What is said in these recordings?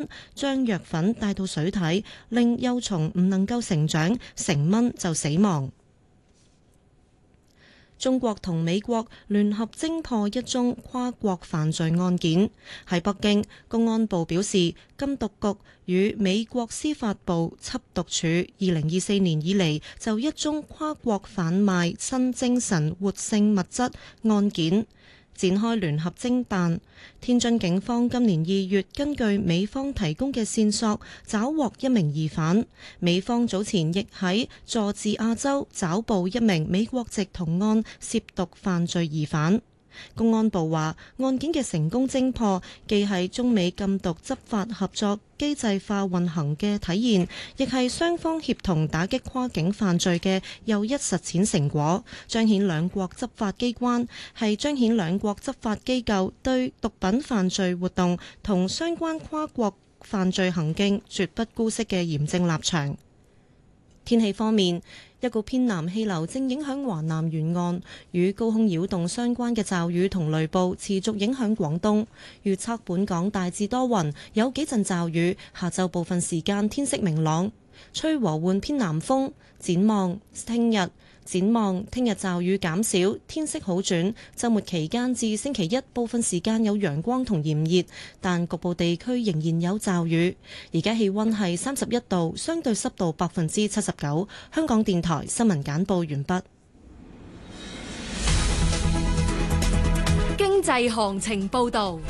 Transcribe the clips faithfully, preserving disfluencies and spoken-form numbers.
將藥粉帶到水體，令幼蟲唔能夠成長，成蚊就死亡。中國同美國聯合偵破一宗跨國犯罪案件。喺北京，公安部表示，禁毒局與美國司法部緝毒處二零二四年以嚟就一宗跨國販賣新精神活性物質案件展開聯合偵辦。天津警方今年二月根據美方提供嘅線索，抓獲一名疑犯。美方早前亦喺佐治亞州抓捕一名美國籍同案涉毒犯罪疑犯。公安部話，案件嘅成功偵破，既係中美禁毒執法合作機制化運行嘅體現，亦係雙方協同打擊跨境犯罪嘅又一實踐成果，彰顯兩國執法機關係彰顯兩國執法機構對毒品犯罪活動同相關跨國犯罪行徑絕不姑息嘅嚴正立場。天氣方面，一股偏南氣流正影響華南沿岸，與高空擾動相關嘅驟雨同雷暴持續影響廣東。預測本港大致多雲，有幾陣驟雨，下晝部分時間天色明朗，吹和緩偏南風。展望聽日，展望聽日驟雨減少，天色好轉。週末期間至星期一，部分時間有陽光同炎熱，但局部地區仍然有驟雨。而家氣溫係三十一度，相對濕度百分之七十九。香港電台新聞簡報完畢。 經濟行情報導。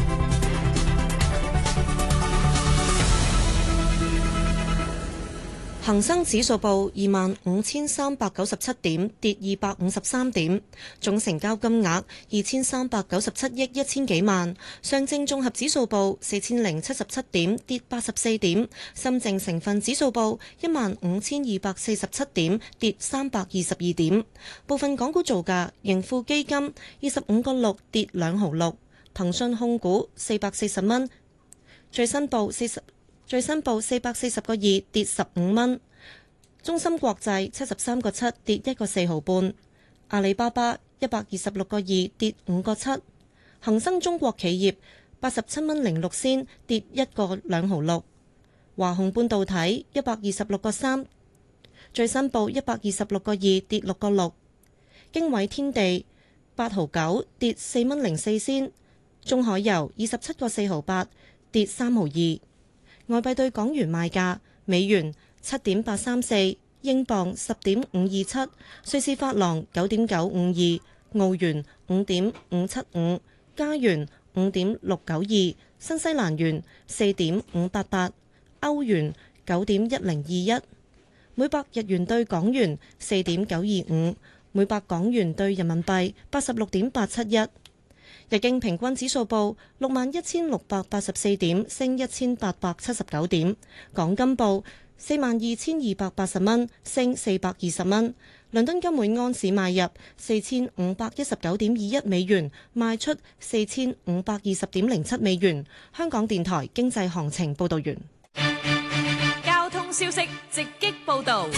恒生指數報二萬五千三百九十七點，跌二百五十三點，總成交金額二千三百九十七億一千幾萬。上證綜合指數報四千零七十七點，跌八十四點。深證成分指數報一萬五千二百四十七點，跌三百二十二點。部分港股造價，盈富基金二十五個六跌兩毫六，騰訊控股四百四十蚊，最新報四十。最新報四百四十個二，跌十五蚊。中芯國際七十三個七，跌一個四毫半。阿里巴巴一百二十六個二，跌五個七。恒生中國企業八十七蚊零六仙，跌一個兩毫六。華虹半導體一百二十六個三，最新報一百二十六個二，跌六個六。經緯天地八毫九，跌四蚊零四仙。中海油二十七個四毫八，跌三毫二。外幣對港元賣價：美元七點八三四，英鎊十點五二七，瑞士法郎九點九五二，澳元五點五七五，加元五點六九二，新西蘭元四點五八八，歐元九點一零二一，每百日元對港元四點九二五，每百港元對人民幣八十六點八七一。日經平均指數報六萬一千六百八十四點，升一千八百七十九點。港金報四萬二千二百八十蚊，升四百二十蚊。倫敦金每安士買入四千五百一十九點二一美元，賣出四千五百二十點零七美元。香港電台經濟行情報道完。 交通消息直擊報道。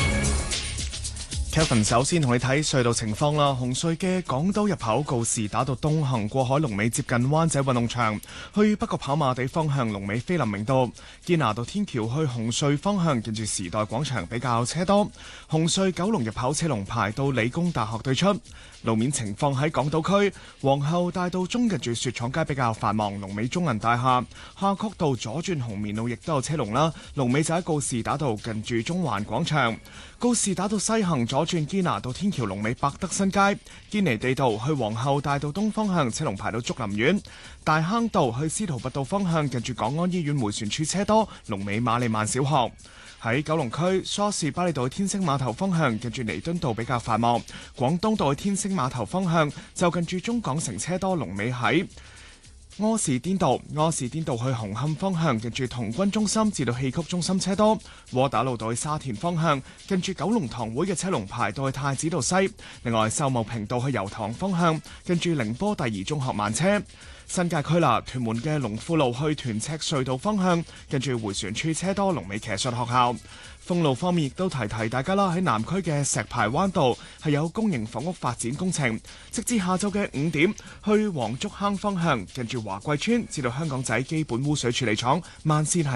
Kevin 首先同你睇隧道情況啦。紅隧嘅港島入口告士打道東行過海龍尾接近灣仔運動場，去北角跑馬地方向龍尾菲林明道。堅拿道天橋去紅隧方向近住時代廣場比較車多。紅隧九龍入口車龍排到理工大學對出。路面情況喺港島區皇后大道中近住雪廠街比較繁忙，龍尾中銀大廈。夏慤道左轉紅棉路亦都有車龍啦，龍尾就喺告士打道近住中環廣場。告士打道西行左轉堅拿道天橋龍尾百德新街。堅尼地道去皇后大道東方向車龍排到竹林苑。大坑道去司徒拔道方向近住港安醫院迴旋處車多，龍尾瑪麗曼小學。喺九龍區梳士巴利道天星碼頭方向近住彌敦道比較繁忙。廣東道去天星碼頭方向就近住中港城車多，龍尾喺柯士甸道。柯士甸道去紅磡方向近住童軍中心至到戲曲中心車多。窩打老道去沙田方向近住九龍塘會嘅車龍排到去太子道西。另外秀茂坪道去油塘方向近住寧波第二中學慢車。新界區啦，屯門嘅龍富路去屯赤隧道方向近住迴旋處車多，龍尾騎術學校。封路方面亦都提提大家啦，喺南區嘅石排灣道係有公營房屋發展工程，直至下晝嘅五點，去黃竹坑方向近住華貴村至到香港仔基本污水處理廠慢線係